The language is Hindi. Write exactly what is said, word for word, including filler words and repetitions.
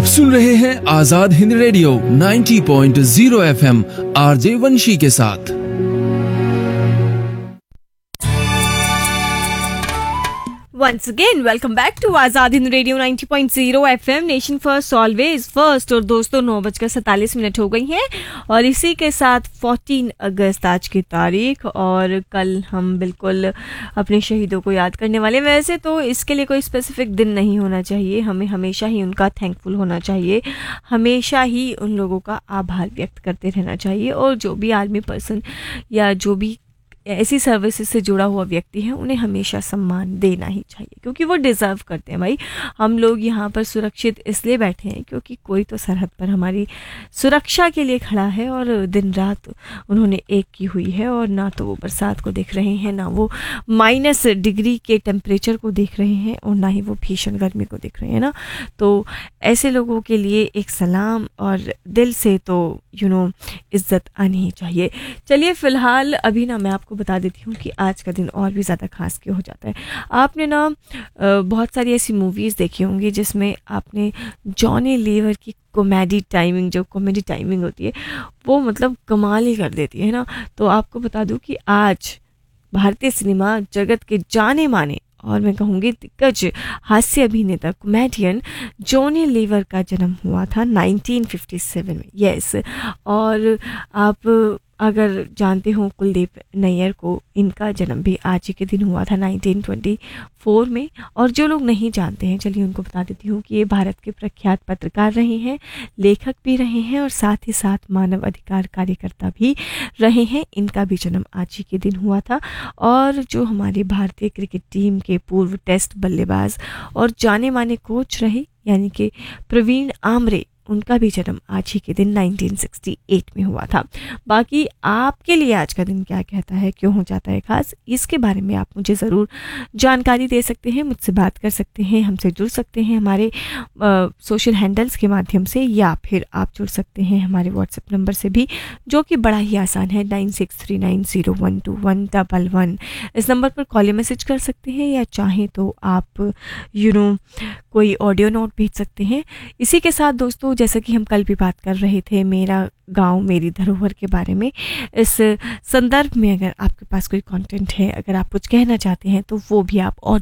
आप सुन रहे हैं आजाद हिंद रेडियो नब्बे पॉइंट ज़ीरो एफएम आरजे वंशी के साथ। Once again, welcome back to Azad Hind radio नब्बे point zero FM, nation first always first. और दोस्तों नौ बजकर सैतालीस मिनट हो गई हैं और इसी के साथ चौदह अगस्त आज की तारीख, और कल हम बिल्कुल अपने शहीदों को याद करने वाले। वैसे तो इसके लिए कोई स्पेसिफिक दिन नहीं होना चाहिए, हमें हमेशा ही उनका थैंकफुल होना चाहिए, हमेशा ही उन लोगों का आभार व्यक्त करते रहना चाहिए। और जो भी आर्मी पर्सन या जो भी ऐसी सर्विसेज से जुड़ा हुआ व्यक्ति है उन्हें हमेशा सम्मान देना ही चाहिए, क्योंकि वो डिज़र्व करते हैं। भाई हम लोग यहाँ पर सुरक्षित इसलिए बैठे हैं क्योंकि कोई तो सरहद पर हमारी सुरक्षा के लिए खड़ा है, और दिन रात उन्होंने एक की हुई है। और ना तो वो बरसात को देख रहे हैं, ना वो माइनस डिग्री के टेम्परेचर को देख रहे हैं, और ना ही वो भीषण गर्मी को देख रहे हैं ना। तो ऐसे लोगों के लिए एक सलाम और दिल से तो यू नो इज्जत आनी ही चाहिए। चलिए फ़िलहाल अभी ना मैं आपको बता देती हूँ कि आज का दिन और भी ज़्यादा खास क्यों हो जाता है। आपने ना बहुत सारी ऐसी मूवीज़ देखी होंगी जिसमें आपने जॉनी लीवर की कॉमेडी टाइमिंग, जो कॉमेडी टाइमिंग होती है वो मतलब कमाल ही कर देती है ना। तो आपको बता दूँ कि आज भारतीय सिनेमा जगत के जाने माने और मैं कहूँगी दिग्गज हास्य अभिनेता कॉमेडियन जॉनी लीवर का जन्म हुआ था उन्नीस सौ सत्तावन में। यस, और आप अगर जानते हो कुलदीप नैयर को, इनका जन्म भी आज ही के दिन हुआ था उन्नीस सौ चौबीस में। और जो लोग नहीं जानते हैं चलिए उनको बता देती हूँ कि ये भारत के प्रख्यात पत्रकार रहे हैं, लेखक भी रहे हैं और साथ ही साथ मानव अधिकार कार्यकर्ता भी रहे हैं। इनका भी जन्म आज ही के दिन हुआ था। और जो हमारी भारतीय क्रिकेट टीम के पूर्व टेस्ट बल्लेबाज और जाने माने कोच रहे यानी कि प्रवीण आमरे, उनका भी जन्म आज ही के दिन उन्नीस सौ अड़सठ में हुआ था। बाकी आपके लिए आज का दिन क्या कहता है, क्यों हो जाता है खास, इसके बारे में आप मुझे ज़रूर जानकारी दे सकते हैं, मुझसे बात कर सकते हैं, हमसे जुड़ सकते हैं हमारे आ, सोशल हैंडल्स के माध्यम से, या फिर आप जुड़ सकते हैं हमारे व्हाट्सएप नंबर से भी, जो कि बड़ा ही आसान है nine six three nine zero one two one double one. इस नंबर पर कॉल या मैसेज कर सकते हैं, या चाहें तो आप यू नो कोई ऑडियो नोट भेज सकते हैं। इसी के साथ दोस्तों, जैसा कि हम कल भी बात कर रहे थे मेरा गांव मेरी धरोहर के बारे में, इस संदर्भ में अगर आपके पास कोई कंटेंट है, अगर आप कुछ कहना चाहते हैं तो वो भी आप ऑडियो